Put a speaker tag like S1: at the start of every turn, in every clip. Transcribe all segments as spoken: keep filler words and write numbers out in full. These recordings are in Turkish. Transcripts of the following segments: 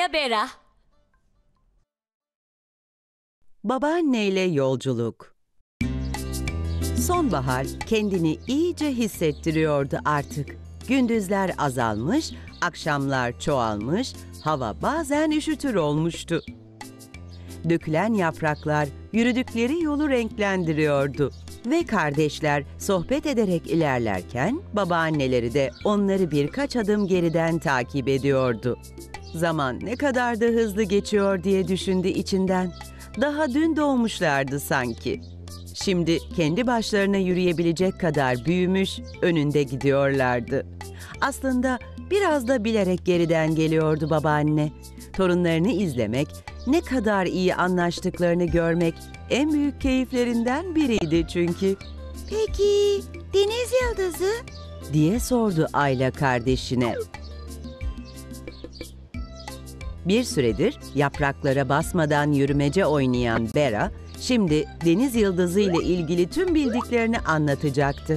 S1: ile Bera.
S2: Babaanneyle yolculuk. Sonbahar kendini iyice hissettiriyordu artık. Gündüzler azalmış, akşamlar çoğalmış, hava bazen üşütür olmuştu. Dökülen yapraklar yürüdükleri yolu renklendiriyordu. Ve kardeşler sohbet ederek ilerlerken babaanneleri de onları birkaç adım geriden takip ediyordu. Zaman ne kadar da hızlı geçiyor diye düşündü içinden. Daha dün doğmuşlardı sanki. Şimdi kendi başlarına yürüyebilecek kadar büyümüş, önünde gidiyorlardı. Aslında biraz da bilerek geriden geliyordu babaanne. Torunlarını izlemek, ne kadar iyi anlaştıklarını görmek en büyük keyiflerinden biriydi çünkü.
S3: "Peki deniz yıldızı?"
S2: diye sordu Ayla kardeşine. Bir süredir yapraklara basmadan yürümece oynayan Bera, şimdi deniz yıldızı ile ilgili tüm bildiklerini anlatacaktı.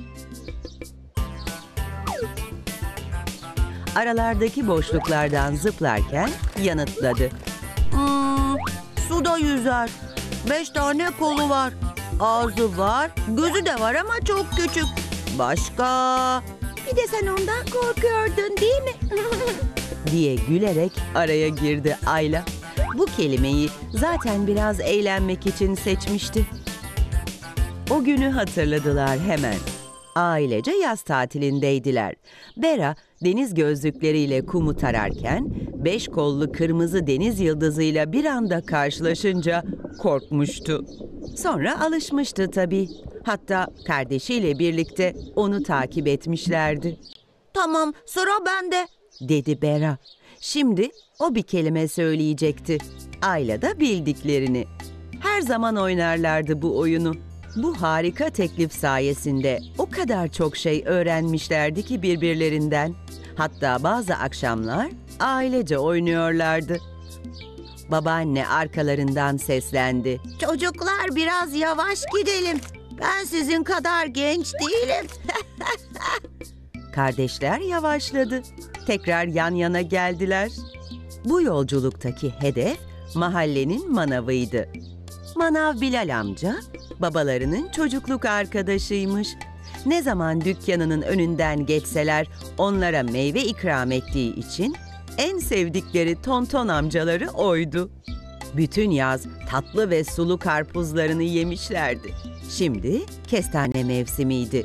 S2: Aralardaki boşluklardan zıplarken yanıtladı.
S3: Hmm, suda yüzer. Beş tane kolu var. Ağzı var, gözü de var ama çok küçük. Başka? Bir de sen ondan korkuyordun değil mi?
S2: diye gülerek araya girdi Ayla. Bu kelimeyi zaten biraz eğlenmek için seçmişti. O günü hatırladılar hemen. Ailece yaz tatilindeydiler. Bera deniz gözlükleriyle kumu tararken beş kollu kırmızı deniz yıldızıyla bir anda karşılaşınca korkmuştu. Sonra alışmıştı tabii. Hatta kardeşiyle birlikte onu takip etmişlerdi.
S3: "Tamam, sıra bende,"
S2: dedi Bera. Şimdi o bir kelime söyleyecekti. Ayla da bildiklerini. Her zaman oynarlardı bu oyunu. Bu harika teklif sayesinde o kadar çok şey öğrenmişlerdi ki birbirlerinden. Hatta bazı akşamlar ailece oynuyorlardı. Babaanne arkalarından seslendi.
S3: "Çocuklar biraz yavaş gidelim. Ben sizin kadar genç değilim."
S2: Kardeşler yavaşladı. Tekrar yan yana geldiler. Bu yolculuktaki hedef mahallenin manavıydı. Manav Bilal amca, babalarının çocukluk arkadaşıymış. Ne zaman dükkanının önünden geçseler onlara meyve ikram ettiği için en sevdikleri tonton amcaları oydu. Bütün yaz tatlı ve sulu karpuzlarını yemişlerdi. Şimdi kestane mevsimiydi.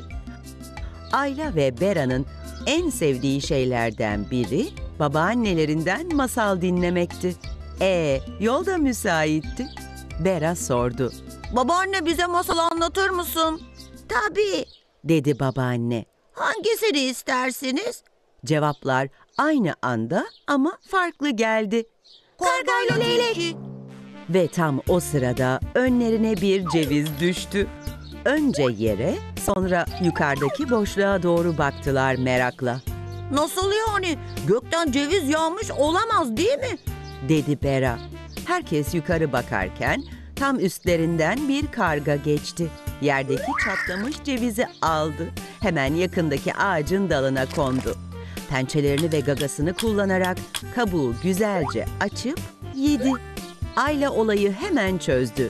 S2: Ayla ve Bera'nın en sevdiği şeylerden biri babaannelerinden masal dinlemekti. E, yol da müsaitti. Bera sordu.
S3: "Babaanne, bize masal anlatır mısın?" "Tabii,"
S2: dedi babaanne.
S3: "Hangisini istersiniz?"
S2: Cevaplar aynı anda ama farklı geldi.
S3: "Kargayla leylek."
S2: Ve tam o sırada önlerine bir ceviz düştü. Önce yere, sonra yukarıdaki boşluğa doğru baktılar merakla.
S3: "Nasıl yani? Gökten ceviz yağmış olamaz değil mi?"
S2: dedi Bera. Herkes yukarı bakarken tam üstlerinden bir karga geçti. Yerdeki çatlamış cevizi aldı. Hemen yakındaki ağacın dalına kondu. Pençelerini ve gagasını kullanarak kabuğu güzelce açıp yedi. Ayla olayı hemen çözdü.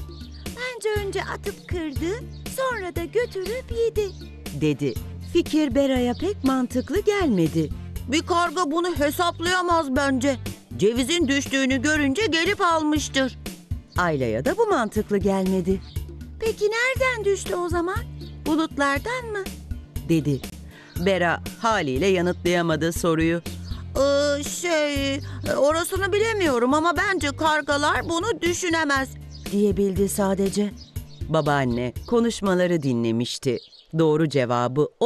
S3: "Bence önce atıp kırdı, sonra da götürüp yedi,"
S2: dedi. Fikir Bera'ya pek mantıklı gelmedi.
S3: "Bir karga bunu hesaplayamaz bence. Cevizin düştüğünü görünce gelip almıştır."
S2: Ayla'ya da bu mantıklı gelmedi.
S3: "Peki nereden düştü o zaman? Bulutlardan mı?"
S2: dedi. Bera haliyle yanıtlayamadı soruyu.
S3: Ee, şey, orasını bilemiyorum ama bence kargalar bunu düşünemez,"
S2: diyebildi sadece. Babaanne konuşmaları dinlemişti. Doğru cevabı